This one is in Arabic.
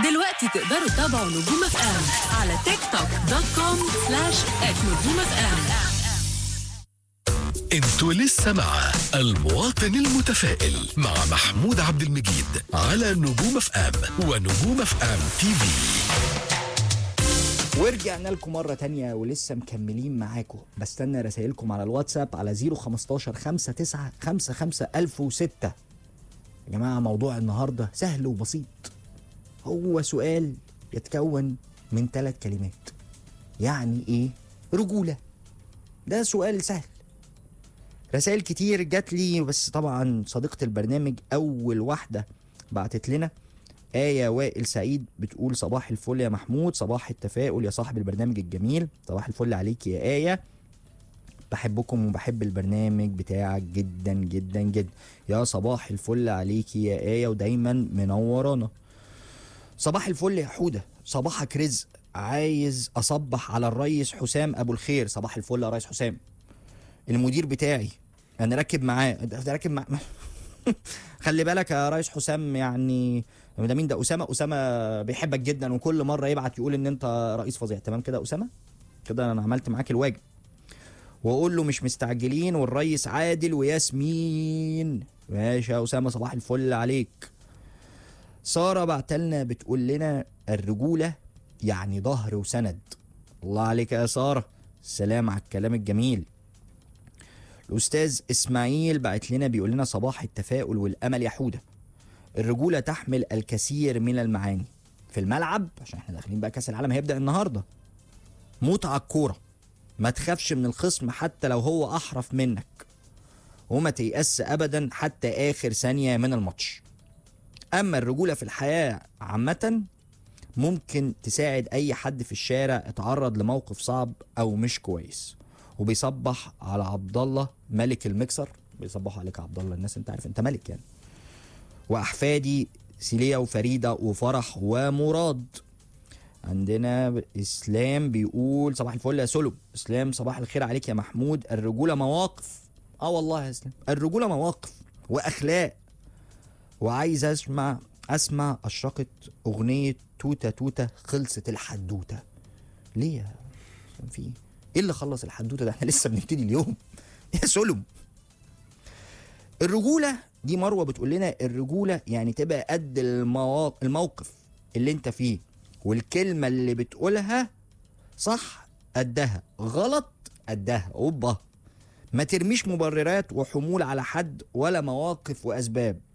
دلوقتي تقدروا تتابعوا نجوم اف ام على tiktok.com/@نجوم اف ام. انتوا لسه مع المواطن المتفائل مع محمود عبد المجيد على نجوم اف ام ونجوم اف ام تي في. ورجعنا لكم مرة تانية ولسه مكملين معاكم. بستنى رسائلكم على الواتساب على 015 59 55 1006. يا جماعة موضوع النهاردة سهل وبسيط، هو سؤال يتكون من 3 كلمات. يعني ايه رجولة؟ ده سؤال سهل. رسائل كتير جات لي، بس طبعا صديقة البرنامج أول واحدة بعتت لنا آية وائل سعيد، بتقول صباح الفل يا محمود، صباح التفاؤل يا صاحب البرنامج الجميل. صباح الفل عليك يا آية، بحبكم وبحب البرنامج بتاعك جدا جدا جدا. يا صباح الفل عليك يا آية ودايما منورانا. صباح الفل يا حودة، صباحك رزق، عايز أصبح على الريس حسام أبو الخير. صباح الفل يا ريس حسام، المدير بتاعي أنا راكب معاه. راكب معاه خلي بالك يا ريس حسام، يعني ده مين ده؟ أسامة بيحبك جدا وكل مرة يبعت يقول إن أنت رئيس فظيع. تمام كده أسامة، كده أنا عملت معاك الواجب. وأقول له مش مستعجلين والريس عادل وياسمين. ماشي يا أسامة، صباح الفل عليك. سارة بعتلنا بتقول لنا الرجولة يعني ظهر وسند. الله عليك يا سارة، السلام على الكلام الجميل. الأستاذ إسماعيل بعت لنا بيقول لنا صباح التفاؤل والأمل يا حودة، الرجولة تحمل الكثير من المعاني في الملعب، عشان احنا داخلين بقى كأس العالم هيبدأ النهاردة. متعة الكورة، ما تخافش من الخصم حتى لو هو أحرف منك، وما تيأس أبدا حتى آخر ثانية من الماتش. أما الرجولة في الحياة عامة ممكن تساعد أي حد في الشارع اتعرض لموقف صعب أو مش كويس. وبيصبح على عبد الله ملك المكسر، بيصبحوا عليك عبد الله، الناس انت عارف انت ملك يعني. واحفادي سيليا وفريده وفرح ومراد. عندنا اسلام بيقول صباح الفل يا سلم. اسلام صباح الخير عليك يا محمود، الرجوله مواقف. والله يا اسلام الرجوله مواقف واخلاق. وعايز اسمع اشرقت اغنيه توته توته خلصت الحدوته. ليه يا في ايه اللي خلص الحدوته؟ ده احنا لسه بنبتدي اليوم يا سلم. الرجوله دي مروه بتقول لنا الرجوله يعني تبقى قد الموقف اللي انت فيه، والكلمه اللي بتقولها صح قدها، غلط قدها. اوبا، ما ترميش مبررات وحمول على حد ولا مواقف واسباب.